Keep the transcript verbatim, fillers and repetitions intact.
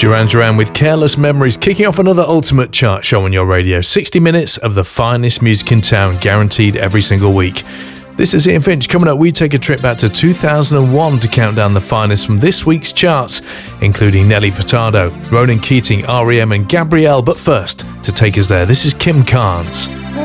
Duran Duran with Careless Memories, kicking off another Ultimate Chart show on your radio. sixty minutes of the finest music in town, guaranteed every single week. This is Ian Finch. Coming up, we take a trip back to two thousand one to count down the finest from this week's charts, including Nelly Furtado, Ronan Keating, R E M and Gabrielle. But first, to take us there, this is Kim Carnes.